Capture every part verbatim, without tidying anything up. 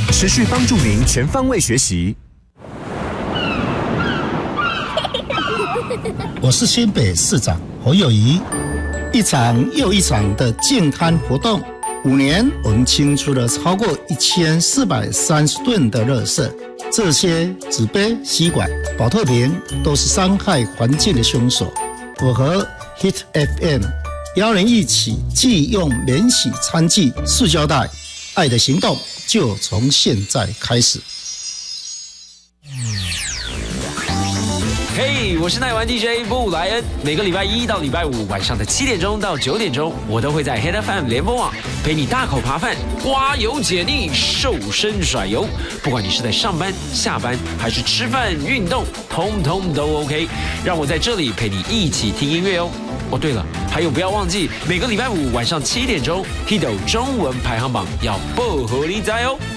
持续帮助您全方位学习。 我是新北市长侯友宜。一场又一场的净滩活动，五年我们清除了超过一千四百三十吨的垃圾，这些纸杯、吸管、保特瓶都是伤害环境的凶手。我和 Hit F M 邀人一起忌用免洗餐具、塑胶袋，爱的行动就从现在开始。 嘿、hey, 我是奈玩 D J 布莱恩，每个礼拜一到礼拜五晚上的七点钟到九点钟，我都会在 Hit F M 联播网陪你大口扒饭、刮油解腻、瘦身甩油。不管你是在上班、下班，还是吃饭、运动，通通都 OK。让我在这里陪你一起听音乐哦。哦，对了，还有不要忘记每个礼拜五晚上七点钟 ，Hito 中文排行榜要不合理在哦。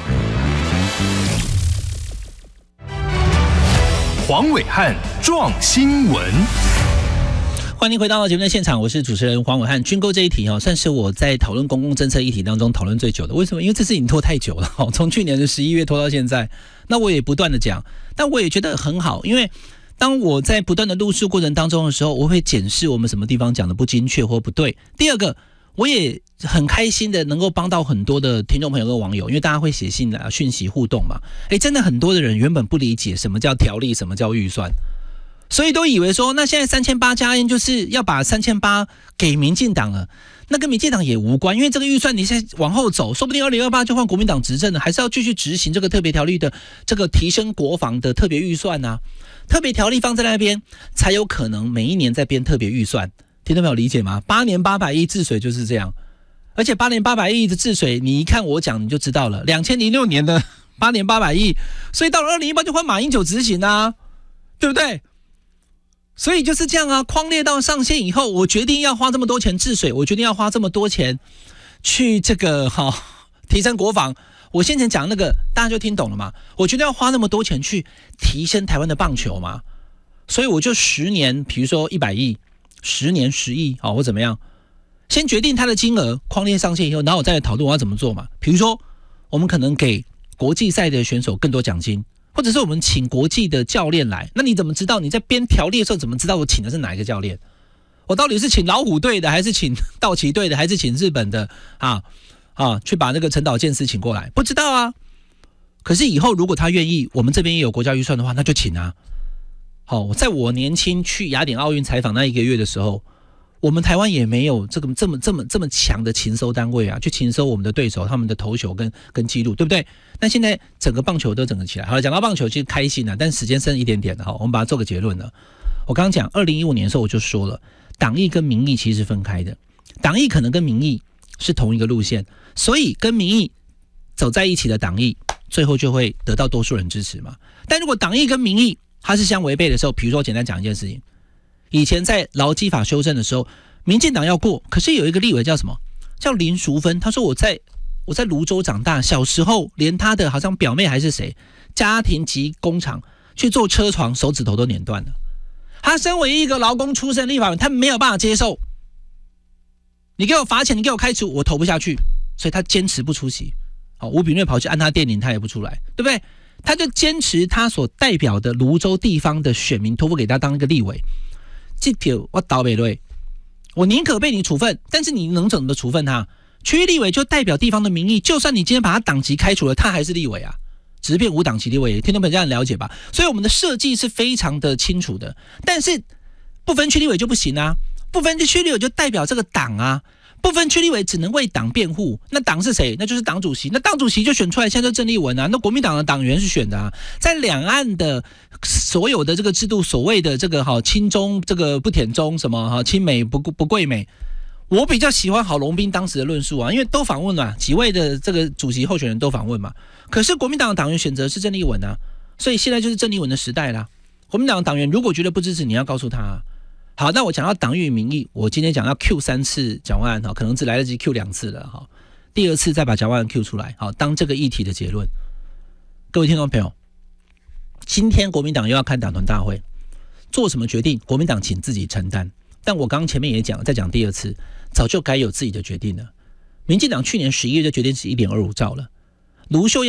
黄伟汉撞新闻， 欢迎回到节目的现场，我是主持人黄伟汉。军购这一题哦，算是我在讨论公共政策议题当中讨论最久的。为什么？因为这事情拖太久了，从去年的十一月拖到现在。那我也不断的讲，但我也觉得很好，因为当我在不断的录制过程当中的时候，我会检视我们什么地方讲的不精确或不对。第二个，我也很开心的能够帮到很多的听众朋友跟网友，因为大家会写信啊、讯息互动嘛。哎，真的很多的人原本不理解什么叫条例，什么叫预算，所以都以为说，那现在三千八加 N 就是要把三千八给民进党了，那跟民进党也无关，因为这个预算你现在往后走，说不定二零二八就换国民党执政了，还是要继续执行这个特别条例的这个提升国防的特别预算啊。特别条例放在那边，才有可能每一年在编特别预算。听众朋友理解吗？八年八百亿治水就是这样，而且八年八百亿的治水，你一看我讲你就知道了。两千零六年的八年八百亿，所以到了二零一八就换马英九执行啊，对不对？所以就是这样啊，框列到上限以后，我决定要花这么多钱治水，我决定要花这么多钱去这个好、哦、提升国防。我先前讲那个大家就听懂了嘛？我决定要花那么多钱去提升台湾的棒球嘛，所以我就十年，比如说一百亿，十年十亿，好或怎么样，先决定它的金额，框列上限以后，然后我再来讨论我要怎么做嘛。比如说，我们可能给国际赛的选手更多奖金，或者是我们请国际的教练来，那你怎么知道你在编条例的时候怎么知道我请的是哪一个教练？我到底是请老虎队的，还是请道奇队的，还是请日本的啊？啊，去把那个陈岛健司请过来，不知道啊。可是以后如果他愿意，我们这边也有国家预算的话，那就请啊。好，在我年轻去雅典奥运采访那一个月的时候，我们台湾也没有这个这么这么这么强的勤收单位啊，去勤收我们的对手他们的投球跟跟记录，对不对？那现在整个棒球都整个起来。好了，讲到棒球其实开心啊，但时间剩一点点了，好，我们把它做个结论了。我刚刚讲二零一五年的时候我就说了，党意跟民意其实是分开的，党意可能跟民意是同一个路线，所以跟民意走在一起的党意，最后就会得到多数人支持嘛。但如果党意跟民意它是相违背的时候，比如说简单讲一件事情，以前在劳基法修正的时候，民进党要过，可是有一个立委叫什么？叫林淑芬，他说我在我在泸州长大，小时候连他的好像表妹还是谁，家庭级工厂去做车床，手指头都碾断了。他身为一个劳工出身的立法委员，他没有办法接受。你给我罚钱，你给我开除，我投不下去，所以他坚持不出席。好，吴秉叡跑去按他电铃，他也不出来，对不对？他就坚持他所代表的泸州地方的选民托付给他当一个立委。这票我倒北对，我宁可被你处分，但是你能怎么处分他？区域立委就代表地方的民意，就算你今天把他党籍开除了，他还是立委啊，只是变无党籍立委。听众朋友这样了解吧？所以我们的设计是非常的清楚的，但是不分区立委就不行啊。不分区立委就代表这个党啊，不分区立委只能为党辩护。那党是谁？那就是党主席。那党主席就选出来，现在就郑丽文啊。那国民党的党员是选的啊。在两岸的所有的这个制度，所谓的这个哈亲中这个不舔中什么哈亲美不不贵美，我比较喜欢郝龙斌当时的论述啊，因为都访问嘛，几位的这个主席候选人都访问嘛。可是国民党的党员选择是郑丽文啊，所以现在就是郑丽文的时代啦。国民党的党员如果觉得不支持，你要告诉他啊。好，那我讲到党与民意，我今天讲到 Q 三次蒋万安，可能只来得及 Q 两次了哈，第二次再把蒋万安 Q 出来，好，当这个议题的结论。各位听众朋友，今天国民党又要开党团大会，做什么决定，国民党请自己承担。但我刚刚前面也讲，再讲第二次，早就该有自己的决定了。民进党去年十一月就决定是 一点二五兆了，卢秀燕